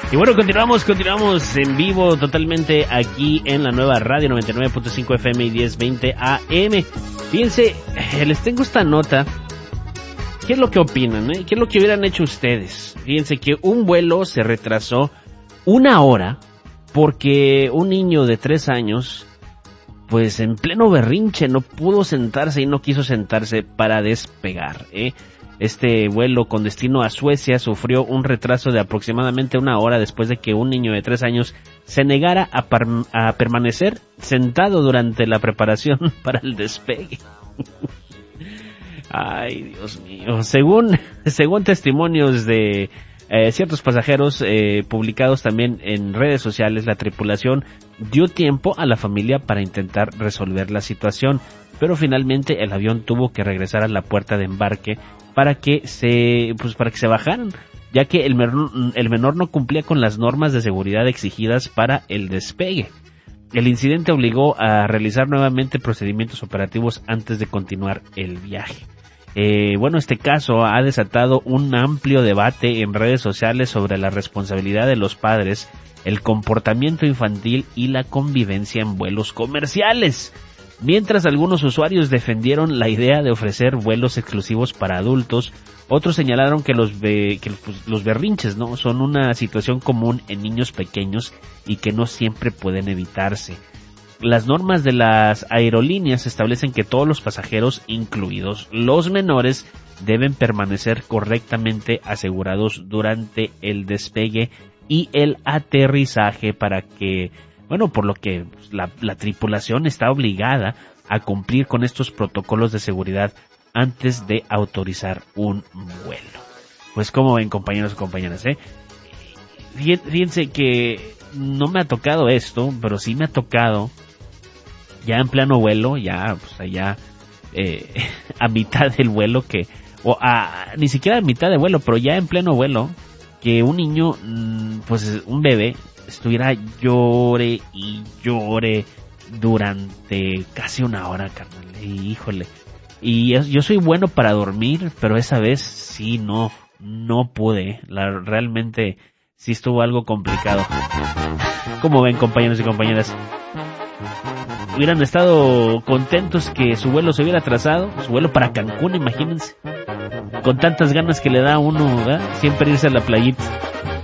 Y bueno, continuamos en vivo totalmente aquí en la nueva radio 99.5 FM y 1020 AM. Fíjense, les tengo esta nota. ¿Qué es lo que opinan? ¿Qué es lo que hubieran hecho ustedes? Fíjense que un vuelo se retrasó 1 hora porque un niño de 3 años, pues en pleno berrinche, no pudo sentarse y no quiso sentarse para despegar, Este vuelo con destino a Suecia sufrió un retraso de aproximadamente 1 hora después de que un niño de 3 años se negara a permanecer sentado durante la preparación para el despegue. Ay, Dios mío. Según testimonios de ciertos pasajeros publicados también en redes sociales, la tripulación dio tiempo a la familia para intentar resolver la situación, pero finalmente el avión tuvo que regresar a la puerta de embarque para que se bajaran, ya que el menor no cumplía con las normas de seguridad exigidas para el despegue. El incidente obligó a realizar nuevamente procedimientos operativos antes de continuar el viaje. Este caso ha desatado un amplio debate en redes sociales sobre la responsabilidad de los padres, el comportamiento infantil y la convivencia en vuelos comerciales. Mientras algunos usuarios defendieron la idea de ofrecer vuelos exclusivos para adultos, otros señalaron que los berrinches, ¿no?, son una situación común en niños pequeños y que no siempre pueden evitarse. Las normas de las aerolíneas establecen que todos los pasajeros, incluidos los menores, deben permanecer correctamente asegurados durante el despegue y el aterrizaje para que, por lo que la tripulación está obligada a cumplir con estos protocolos de seguridad antes de autorizar un vuelo. Pues como ven, compañeros y compañeras, fíjense que no me ha tocado esto, pero sí me ha tocado ya en pleno vuelo, ya a mitad del vuelo ni siquiera a mitad de vuelo, pero ya en pleno vuelo, que un niño, un bebé, estuviera llore y llore durante casi 1 hora, carnal. Y, híjole. Y yo soy bueno para dormir, pero esa vez sí no pude. Realmente sí estuvo algo complicado. Como ven, compañeros y compañeras, hubieran estado contentos que su vuelo se hubiera atrasado, su vuelo para Cancún, imagínense, con tantas ganas que le da a uno, ¿verdad?, siempre irse a la playita.